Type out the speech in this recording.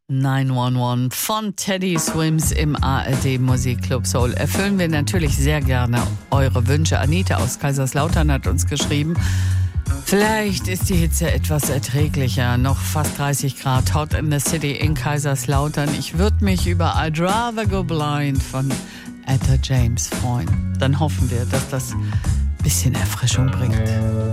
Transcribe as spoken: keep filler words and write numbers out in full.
neun eins eins von Teddy Swims im A R D Musikclub Soul. Erfüllen wir natürlich sehr gerne eure Wünsche. Anita aus Kaiserslautern hat uns geschrieben, vielleicht ist die Hitze etwas erträglicher. Noch fast dreißig Grad, hot in the city in Kaiserslautern. Ich würde mich über I'd Rather Go Blind von Etta James freuen. Dann hoffen wir, dass das ein bisschen Erfrischung bringt.